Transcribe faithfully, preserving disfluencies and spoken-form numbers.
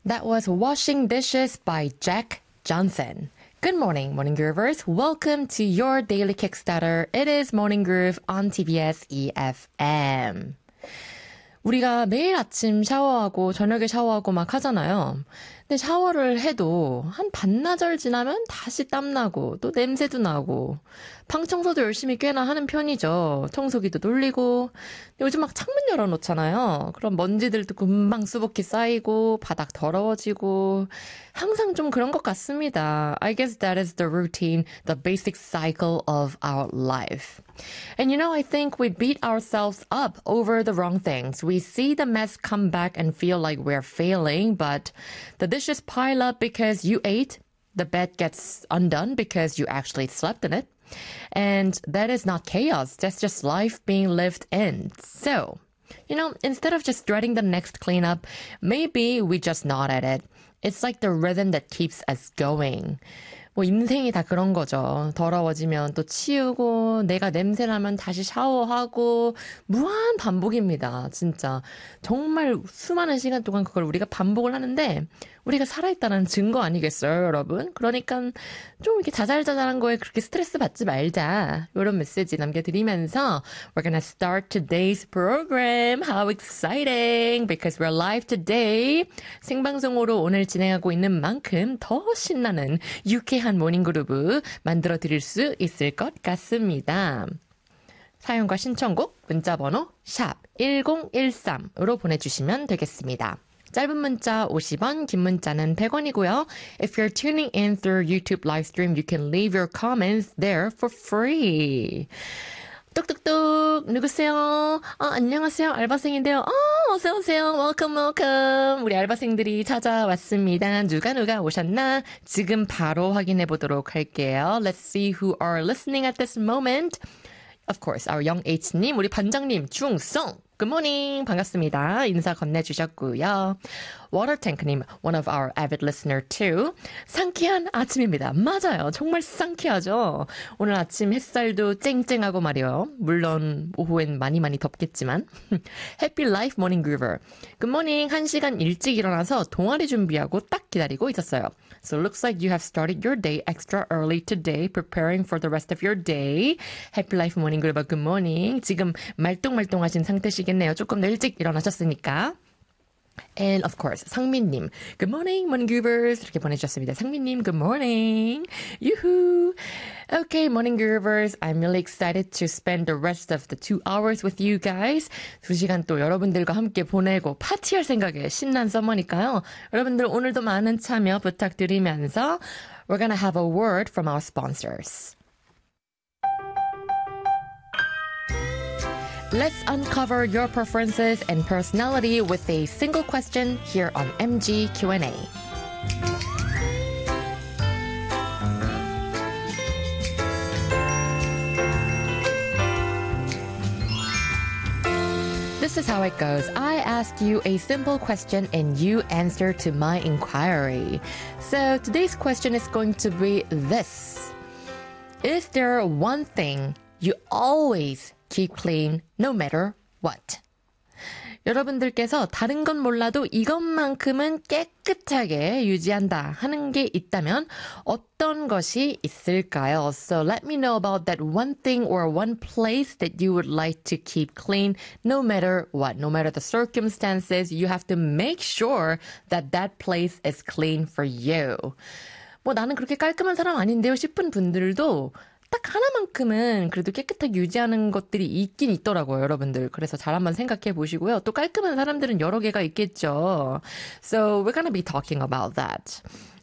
That was Washing Dishes by Jack Johnson. Good morning, Morning Groovers. Welcome to your daily Kickstarter. It is Morning Groove on 티비에스 E F M. 우리가 매일 아침 샤워하고 저녁에 샤워하고 막 하잖아요. 근데 샤워를 해도 한 반나절 지나면 다시 땀나고 또 냄새도 나고 방 청소도 열심히 꽤나 하는 편이죠. 청소기도 돌리고 요즘 막 창문 열어놓잖아요. 그럼 먼지들도 금방 수북히 쌓이고 바닥 더러워지고 항상 좀 그런 것 같습니다. I guess that is the routine, the basic cycle of our life. And you know, I think we beat ourselves up over the wrong things. We see the mess come back and feel like we're failing, but the dishes pile up because you ate, the bed gets undone because you actually slept in it. And that is not chaos. That's just life being lived in. So, you know, instead of just dreading the next cleanup, maybe we just nod at it. It's like the rhythm that keeps us going. 뭐 인생이 다 그런 거죠. 더러워지면 또 치우고 내가 냄새나면 다시 샤워하고 무한 반복입니다. 진짜 정말 수많은 시간 동안 그걸 우리가 반복을 하는데 우리가 살아있다는 증거 아니겠어요, 여러분? 그러니까 좀 이렇게 자잘자잘한 거에 그렇게 스트레스 받지 말자. 이런 메시지 남겨드리면서 We're gonna start today's program. How exciting! Because we're live today. 생방송으로 오늘 진행하고 있는 만큼 더 신나는 유쾌한 모닝그루브 만들어 드릴 수 있을 것 같습니다. 사연과 신청곡 문자번호 샵 일공일삼으로 보내주시면 되겠습니다. 짧은 문자 오십 원, 긴 문자는 백 원이고요. If you're tuning in through YouTube live stream, you can leave your comments there for free. 뚝뚝뚝 누구세요? 아, 안녕하세요. 알바생인데요. 어, 어서오세요. Welcome, welcome. 우리 알바생들이 찾아왔습니다. 누가 누가 오셨나? 지금 바로 확인해 보도록 할게요. Let's see who are listening at this moment. Of course, our young H님, 우리 반장님, 중성. Good morning. 반갑습니다. 인사 건네주셨고요. Watertank님, one of our avid listener too. 상쾌한 아침입니다. 맞아요. 정말 상쾌하죠. 오늘 아침 햇살도 쨍쨍하고 말이요. 물론 오후엔 많이 많이 덥겠지만. Happy Life Morning Groover. Good morning. 한 시간 일찍 일어나서 동아리 준비하고 딱 기다리고 있었어요. So it looks like you have started your day extra early today, preparing for the rest of your day. Happy Life Morning Groover. Good morning. 지금 말똥말똥하신 상태시겠네요. 조금 더 일찍 일어나셨으니까. And of course, 상민님, good morning, morning groovers. 이렇게 보내주셨습니다. 상민님, good morning. Yoo-hoo. Okay, morning groovers. I'm really excited to spend the rest of the two hours with you guys. 두 시간 또 여러분들과 함께 보내고 파티할 생각에 신난 서머니까요. 여러분들 오늘도 많은 참여 부탁드리면서 we're gonna have a word from our sponsors. Let's uncover your preferences and personality with a single question here on M G Q and A. This is how it goes. I ask you a simple question and you answer to my inquiry. So today's question is going to be this. Is there one thing you always keep clean no matter what? 여러분들께서 다른 건 몰라도 이것만큼은 깨끗하게 유지한다 하는 게 있다면 어떤 것이 있을까요? So let me know about that one thing or one place that you would like to keep clean no matter what. No matter the circumstances, you have to make sure that that place is clean for you. 뭐 나는 그렇게 깔끔한 사람 아닌데요 싶은 분들도 딱 하나만큼은 그래도 깨끗하게 유지하는 것들이 있긴 있더라고요, 여러분들. 그래서 잘 한번 생각해 보시고요. 또 깔끔한 사람들은 여러 개가 있겠죠. So we're gonna be talking about that.